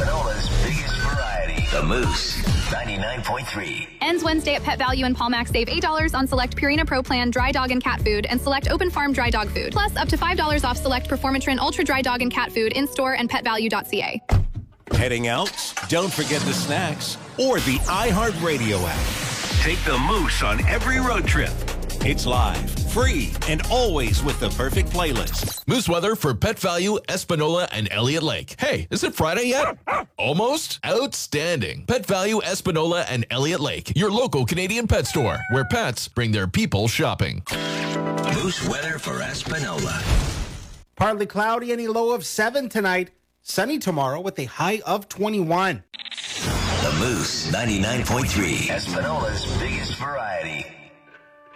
Espanola's biggest variety. The Moose 99.3. Ends Wednesday at Pet Value and Palmax. Save $8 on select Purina Pro Plan dry dog and cat food and select Open Farm dry dog food. Plus up to $5 off select Performatrin Ultra dry dog and cat food in store and petvalue.ca. Heading out? Don't forget the snacks or the iHeartRadio app. Take the Moose on every road trip. It's live, free, and always with the perfect playlist. Moose weather for Pet Value, Espanola, and Elliott Lake. Hey, is it Friday yet? Almost? Outstanding. Pet Value, Espanola, and Elliott Lake, your local Canadian pet store, where pets bring their people shopping. Moose weather for Espanola. Partly cloudy and a low of 7 tonight. Sunny tomorrow with a high of 21. The Moose 99.3. Espanola's biggest variety.